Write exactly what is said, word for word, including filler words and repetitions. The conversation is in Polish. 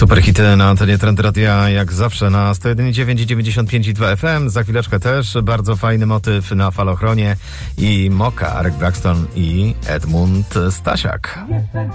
Super hity na antenie Trend Radia, jak zawsze na sto jeden i dziewięć i dziewięćdziesiąt pięć i dwa F M. Za chwileczkę też bardzo fajny motyw na Falochronie i Moka, Eric Braxton i Edmund Stasiak.